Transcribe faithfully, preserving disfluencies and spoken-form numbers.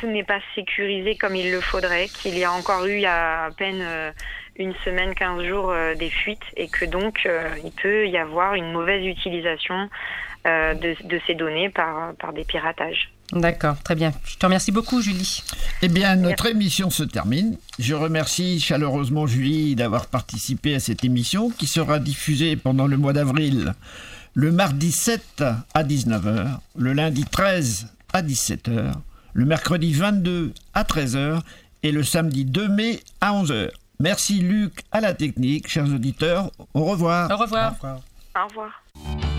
tout n'est pas sécurisé comme il le faudrait, qu'il y a encore eu il y a à peine euh, une semaine, quinze jours euh, des fuites et que donc euh, il peut y avoir une mauvaise utilisation euh, de, de ces données par, par des piratages. D'accord, très bien. Je te remercie beaucoup, Julie. Eh bien, notre émission se termine. Je remercie chaleureusement Julie d'avoir participé à cette émission qui sera diffusée pendant le mois d'avril, le mardi sept à dix-neuf heures, le lundi treize à dix-sept heures, le mercredi vingt-deux à treize heures et le samedi deux mai à onze heures. Merci Luc à la technique, chers auditeurs. Au revoir. Au revoir. Au revoir. Au revoir.